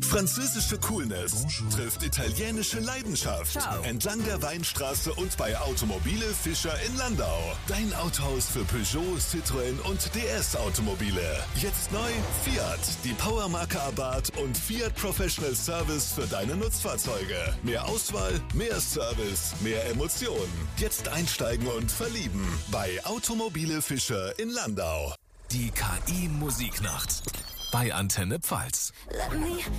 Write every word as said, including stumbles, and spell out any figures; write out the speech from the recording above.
Französische Coolness Bonjour. trifft italienische Leidenschaft. Ciao. Entlang der Weinstraße und bei Automobile Fischer in Landau. Dein Autohaus für Peugeot, Citroën und D S-Automobile. Jetzt neu Fiat, die Powermarke Abarth und Fiat Professional Service für deine Nutzfahrzeuge. Mehr Auswahl, mehr Service, mehr Emotionen. Jetzt einsteigen und verlieben bei Automobile Fischer in Landau. Die K I-Musiknacht bei Antenne Pfalz. Let me